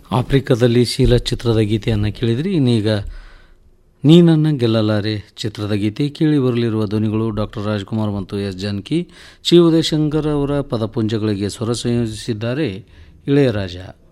ಆಫ್ರಿಕಾದಲ್ಲಿ ಶೀಲಾ ಚಿತ್ರದ ಗೀತೆಯನ್ನು ಕೇಳಿದ್ರಿ. ಇನ್ನೀಗ ನೀ ನನ್ನ ಗೆಲ್ಲಲಾರೆ ಚಿತ್ರದ ಗೀತೆ ಕೇಳಿ ಬರಲಿರುವ ಧ್ವನಿಗಳು ಡಾಕ್ಟರ್ ರಾಜ್ಕುಮಾರ್ ಮತ್ತು ಎಸ್ ಜಾನಕಿ. ಚಿ ಉದಯಶಂಕರ್ ಅವರ ಪದಪುಂಜಗಳಿಗೆ ಸ್ವರ ಸಂಯೋಜಿಸಿದ್ದಾರೆ ಇಳೆಯರಾಜ.